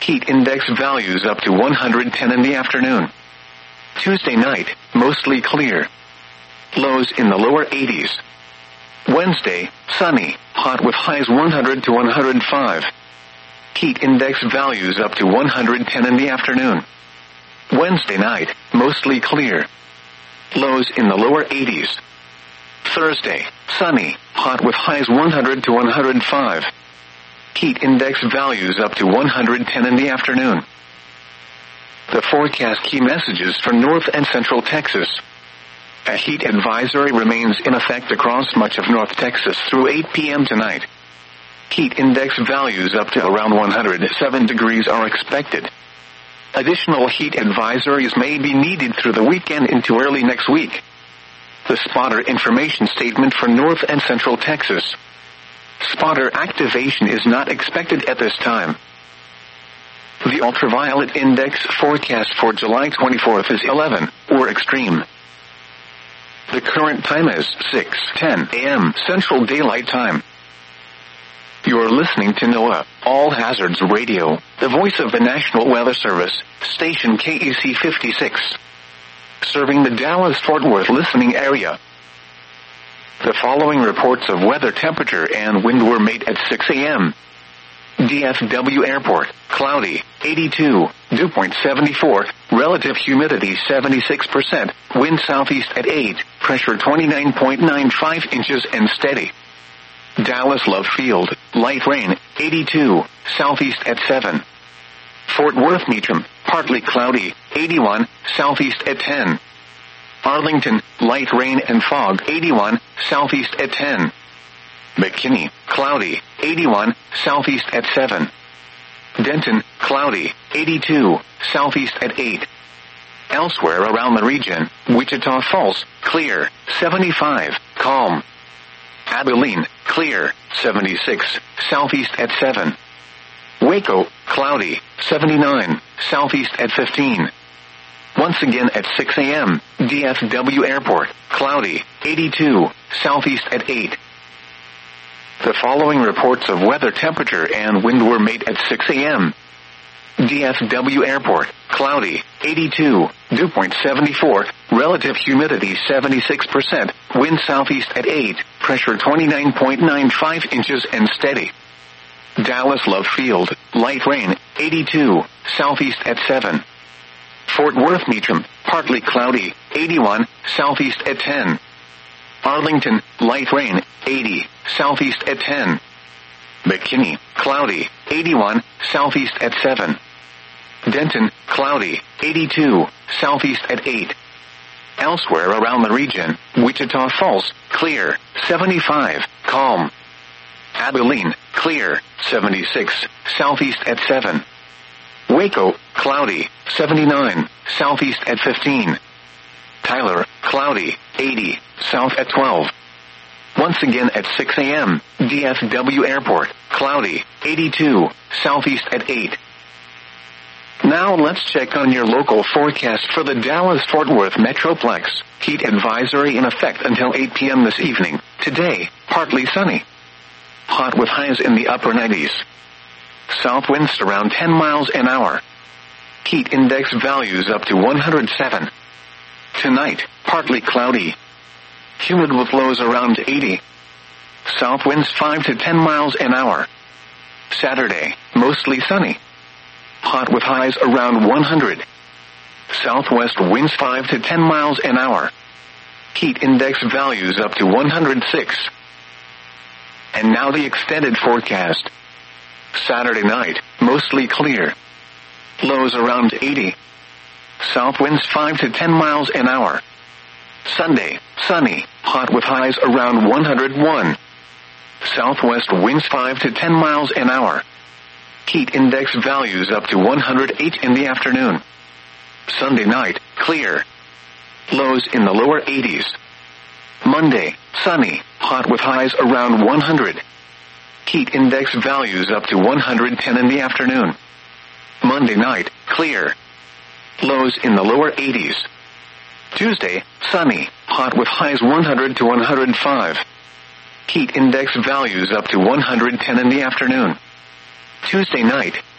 Heat index values up to 110 in the afternoon. Tuesday night, mostly clear. Lows in the lower 80s. Wednesday, sunny, hot with highs 100 to 105. Heat index values up to 110 in the afternoon. Wednesday night, mostly clear. Lows in the lower 80s. Thursday, sunny, hot with highs 100 to 105. Heat index values up to 110 in the afternoon. The forecast key messages for North and Central Texas. A heat advisory remains in effect across much of North Texas through 8 p.m. tonight. Heat index values up to around 107 degrees are expected. Additional heat advisories may be needed through the weekend into early next week. The spotter information statement for North and Central Texas. Spotter activation is not expected at this time. The ultraviolet index forecast for July 24th is 11, or extreme. The current time is 6:10 a.m. Central Daylight Time. You're listening to NOAA, All Hazards Radio, the voice of the National Weather Service, station KEC 56. Serving the Dallas-Fort Worth listening area. The following reports of weather temperature and wind were made at 6 a.m. DFW Airport, cloudy, 82, dew point 74, relative humidity 76%, wind southeast at 8, pressure 29.95 inches and steady. Dallas Love Field, light rain, 82, southeast at 7. Fort Worth Meacham, partly cloudy, 81, southeast at 10. Arlington, light rain and fog, 81, southeast at 10. McKinney, cloudy, 81, southeast at 7. Denton, cloudy, 82, southeast at 8. Elsewhere around the region, Wichita Falls, clear, 75, calm. Abilene, clear, 76, southeast at 7. Waco, cloudy, 79, southeast at 15. Once again at 6 a.m., DFW Airport, cloudy, 82, southeast at 8. The following reports of weather temperature and wind were made at 6 a.m. DFW Airport, cloudy, 82, dew point 74, relative humidity 76%, wind southeast at 8, pressure 29.95 inches and steady. Dallas Love Field, light rain, 82, southeast at 7. Fort Worth Meacham, partly cloudy, 81, southeast at 10. Arlington, light rain, 80, southeast at 10. McKinney, cloudy, 81, southeast at 7. Denton, cloudy, 82, southeast at 8. Elsewhere around the region, Wichita Falls, clear, 75, calm. Abilene, clear, 76, southeast at 7. Waco, cloudy, 79, southeast at 15. Tyler, cloudy, 80, south at 12. Once again at 6 a.m., DFW Airport, cloudy, 82, southeast at 8. Now let's check on your local forecast for the Dallas-Fort Worth Metroplex. Heat advisory in effect until 8 p.m. this evening. Today, partly sunny. Hot with highs in the upper 90s. South winds around 10 miles an hour. Heat index values up to 107. Tonight, partly cloudy. Humid with lows around 80. South winds 5 to 10 miles an hour. Saturday, mostly sunny. Hot with highs around 100. Southwest winds 5 to 10 miles an hour. Heat index values up to 106. And now the extended forecast. Saturday night, mostly clear. Lows around 80. South winds 5 to 10 miles an hour. Sunday, sunny, hot with highs around 101. Southwest winds 5 to 10 miles an hour. Heat index values up to 108 in the afternoon. Sunday night, clear. Lows in the lower 80s. Monday, sunny, hot with highs around 100. Heat index values up to 110 in the afternoon. Monday night, clear. Lows in the lower 80s. Tuesday, sunny, hot with highs 100 to 105. Heat index values up to 110 in the afternoon. Tuesday night,